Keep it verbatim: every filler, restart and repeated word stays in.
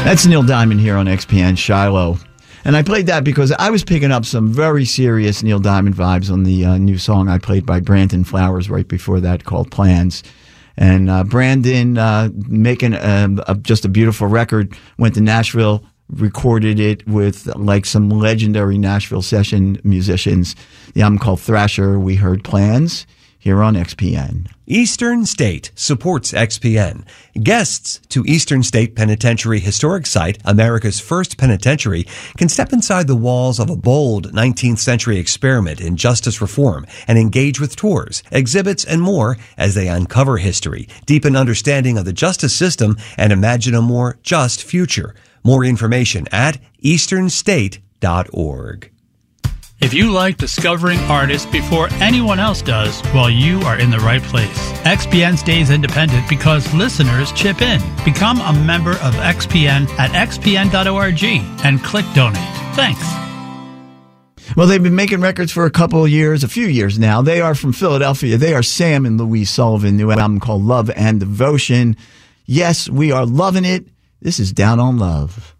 That's Neil Diamond here on X P N Shiloh. And I played that because I was picking up some very serious Neil Diamond vibes on the uh, new song I played by Brandon Flowers right before that called Plans. And uh, Brandon, uh, making a, a, just a beautiful record, went to Nashville, recorded it with like some legendary Nashville session musicians. The album called Thrasher. We heard Plans here on X P N. Eastern State supports X P N. Guests to Eastern State Penitentiary Historic Site, America's first penitentiary, can step inside the walls of a bold nineteenth century experiment in justice reform and engage with tours, exhibits, and more as they uncover history, deepen understanding of the justice system, and imagine a more just future. More information at eastern state dot org. If you like discovering artists before anyone else does, well, you are in the right place. X P N stays independent because listeners chip in. Become a member of X P N at x p n dot org and click donate. Thanks. Well, they've been making records for a couple of years, a few years now. They are from Philadelphia. They are Sam and Louise Sullivan, new album called Love and Devotion. Yes, we are loving it. This is Down on Love.